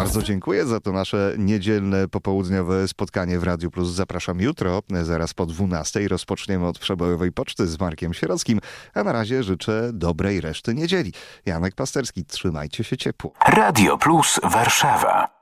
Bardzo dziękuję za to nasze niedzielne popołudniowe spotkanie w Radiu Plus. Zapraszam jutro, zaraz po 12:00. Rozpoczniemy od przebojowej poczty z Markiem Sierockim, a na razie życzę dobrej reszty niedzieli. Janek Pasterski, trzymajcie się ciepło. Radio Plus Warszawa.